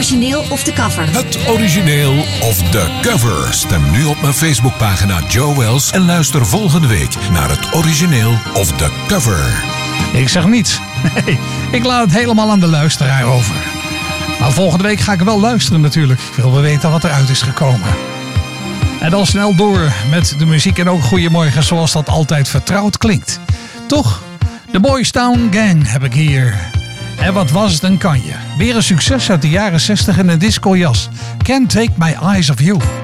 origineel of de cover? Het origineel of de cover. Stem nu op mijn Facebookpagina Joe Wells en luister volgende week naar het origineel of de cover. Ik zeg niets. Nee, ik laat het helemaal aan de luisteraar over. Maar volgende week ga ik wel luisteren natuurlijk. Ik wil wel weten wat eruit is gekomen. En dan snel door met de muziek en ook goeiemorgen zoals dat altijd vertrouwd klinkt. Toch? De Boys Town Gang heb ik hier. En wat was het een kanje. Weer een succes uit de jaren 60 in een discojas. Can't Take My Eyes Off You.